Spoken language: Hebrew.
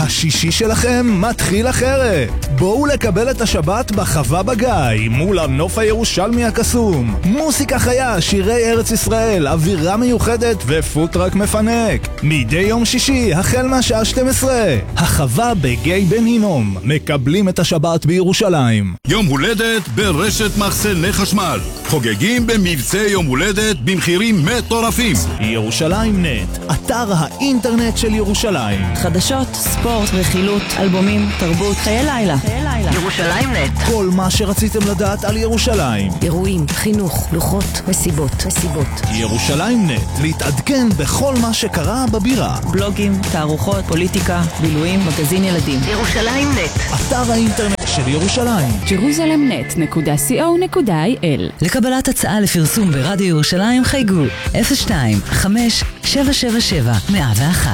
השישי שלכם מתחיל אחרת. בואו לקבל את השבת בחווה בגיא, מול הנוף הירושלמי הקסום. מוסיקה חיה, שירי ארץ ישראל, אווירה מיוחדת ופוטרק מפנק. מדי יום שישי, החל מהשעה 12. החווה בגיא בן הינום. מקבלים את השבת בירושלים. יום הולדת ברשת מחסני חשמל. חוגגים במבצע יום הולדת במחירים מטורפים. ירושלים נט, אתר האינטרנט של ירושלים. חדשות, ספורט, רכילות, אלבומים, תרבות, חיי לילה. ירושלים נט. כל מה שרציתם לדעת על ירושלים. אירועים, חינוך, לוחות, מסיבות. ירושלים נט, להתעדכן בכל מה שקרה בבירה. בלוגים, תערוכות, פוליטיקה, בילויים, מגזין ילדים. ירושלים נט. אתר האינטרנט של ירושלים. jerusalemnet.co.il. לקבלת הצעה לפרסום ברדיו ירושלים חייגו 02-5-777-101.